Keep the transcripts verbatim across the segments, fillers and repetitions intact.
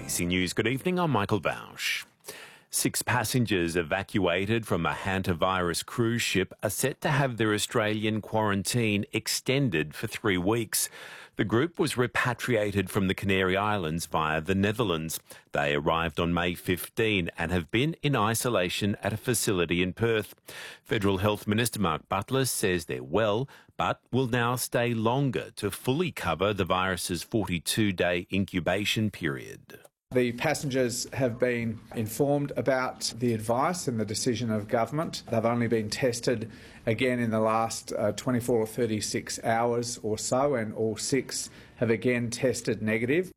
A B C News, good evening, I'm Michael Bausch. Six passengers evacuated from a hantavirus cruise ship are set to have their Australian quarantine extended for three weeks. The group was repatriated from the Canary Islands via the Netherlands. They arrived on May fifteenth and have been in isolation at a facility in Perth. Federal Health Minister Mark Butler says they're well, but will now stay longer to fully cover the virus's forty-two day incubation period. The passengers have been informed about the advice and the decision of government. They've only been tested again in the last uh, twenty-four or thirty-six hours or so, and all six have again tested negative.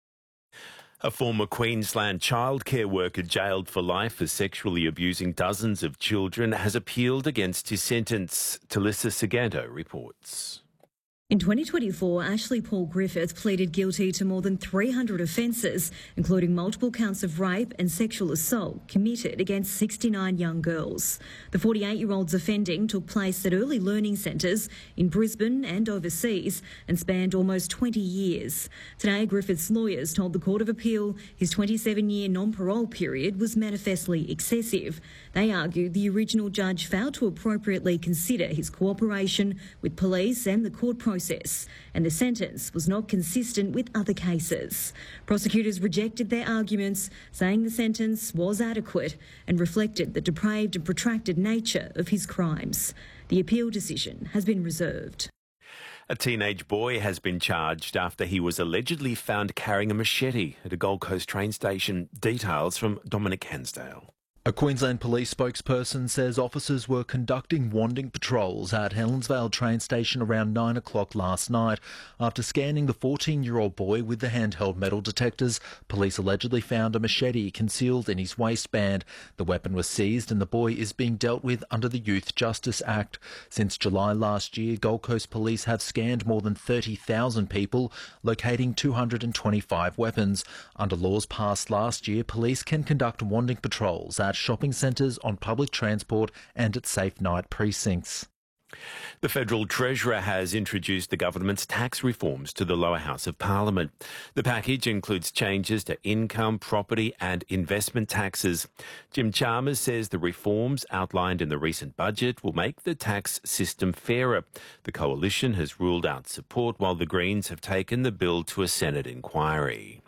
A former Queensland childcare worker jailed for life for sexually abusing dozens of children has appealed against his sentence. Talissa Seganto reports. In twenty twenty-four, Ashley Paul Griffith pleaded guilty to more than three hundred offences, including multiple counts of rape and sexual assault committed against sixty-nine young girls. The forty-eight-year-old's offending took place at early learning centres in Brisbane and overseas and spanned almost twenty years. Today, Griffith's lawyers told the Court of Appeal his twenty-seven year non-parole period was manifestly excessive. They argued the original judge failed to appropriately consider his cooperation with police and the court process, and the sentence was not consistent with other cases. Prosecutors rejected their arguments, saying the sentence was adequate and reflected the depraved and protracted nature of his crimes. The appeal decision has been reserved. A teenage boy has been charged after he was allegedly found carrying a machete at a Gold Coast train station. Details from Dominic Hansdale. A Queensland police spokesperson says officers were conducting wanding patrols at Helensvale train station around nine o'clock last night. After scanning the fourteen-year-old boy with the handheld metal detectors, police allegedly found a machete concealed in his waistband. The weapon was seized and the boy is being dealt with under the Youth Justice Act. Since July last year, Gold Coast police have scanned more than thirty thousand people, locating two hundred twenty-five weapons. Under laws passed last year, police can conduct wanding patrols at shopping centres, on public transport and at safe night precincts. The Federal Treasurer has introduced the government's tax reforms to the lower house of Parliament. The package includes changes to income, property and investment taxes. Jim Chalmers says the reforms outlined in the recent budget will make the tax system fairer. The Coalition has ruled out support while the Greens have taken the bill to a Senate inquiry.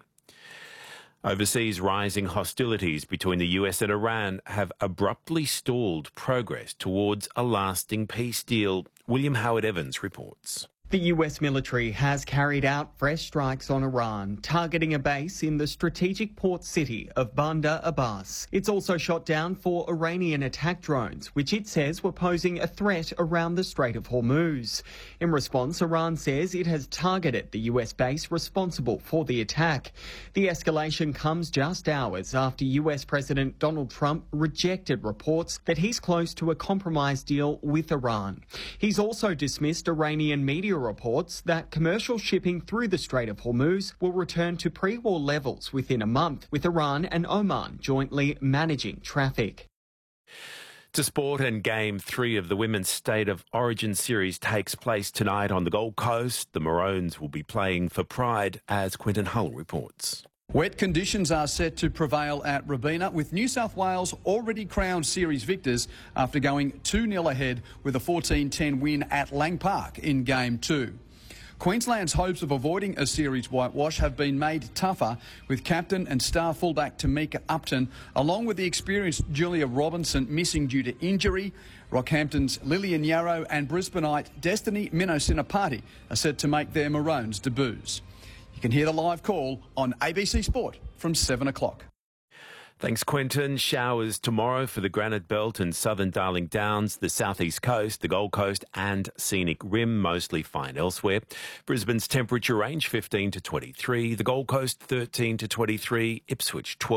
Overseas, rising hostilities between the U S and Iran have abruptly stalled progress towards a lasting peace deal. William Howard Evans reports. The U S military has carried out fresh strikes on Iran, targeting a base in the strategic port city of Bandar Abbas. It's also shot down four Iranian attack drones, which it says were posing a threat around the Strait of Hormuz. In response, Iran says it has targeted the U S base responsible for the attack. The escalation comes just hours after U S President Donald Trump rejected reports that he's close to a compromise deal with Iran. He's also dismissed Iranian media reports that commercial shipping through the Strait of Hormuz will return to pre-war levels within a month, with Iran and Oman jointly managing traffic. To sport, and Game three of the Women's State of Origin Series takes place tonight on the Gold Coast. The Maroons will be playing for Pride, as Quentin Hull reports. Wet conditions are set to prevail at Robina, with New South Wales already crowned series victors after going two nil ahead with a fourteen ten win at Lang Park in Game two. Queensland's hopes of avoiding a series whitewash have been made tougher, with captain and star fullback Tamika Upton, along with the experienced Julia Robinson, missing due to injury. Rockhampton's Lillian Yarrow and Brisbaneite Destiny Minosinapati are set to make their Maroons debuts. You can hear the live call on A B C Sport from seven o'clock. Thanks, Quentin. Showers tomorrow for the Granite Belt and Southern Darling Downs, the Southeast Coast, the Gold Coast and Scenic Rim, mostly fine elsewhere. Brisbane's temperature range fifteen to twenty-three, the Gold Coast thirteen to twenty-three, Ipswich twelve.